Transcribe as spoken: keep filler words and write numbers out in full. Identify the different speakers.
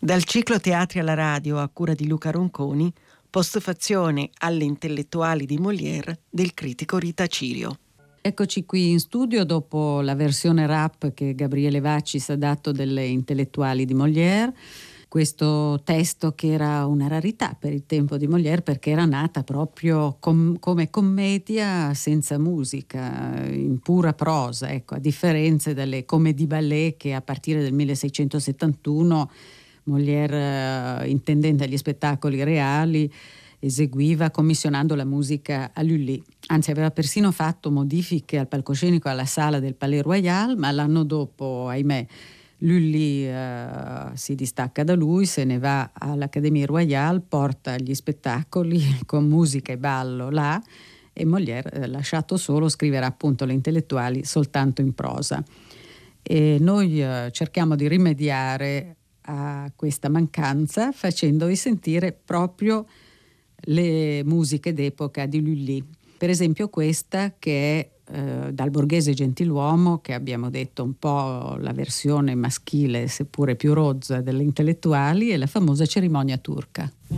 Speaker 1: Dal ciclo Teatri alla radio a cura di Luca Ronconi, postfazione alle intellettuali di Molière del critico Rita Cirio.
Speaker 2: Eccoci qui in studio dopo la versione rap che Gabriele Vaccis ha dato delle intellettuali di Molière. Questo testo che era una rarità per il tempo di Molière perché era nata proprio com- come commedia senza musica, in pura prosa, ecco, a differenza delle comédie ballet che a partire del milleseicentosettantuno Molière, eh, intendente agli spettacoli reali, eseguiva commissionando la musica a Lully. Anzi, aveva persino fatto modifiche al palcoscenico alla sala del Palais Royal, ma l'anno dopo, ahimè, Lully uh, si distacca da lui, se ne va all'Académie Royale, porta gli spettacoli con musica e ballo là, e Molière, eh, lasciato solo, scriverà appunto le intellettuali soltanto in prosa. E noi uh, cerchiamo di rimediare a questa mancanza facendovi sentire proprio le musiche d'epoca di Lully. Per esempio questa che è eh, dal Borghese Gentiluomo, che abbiamo detto un po' la versione maschile seppure più rozza delle intellettuali, e la famosa Cerimonia turca.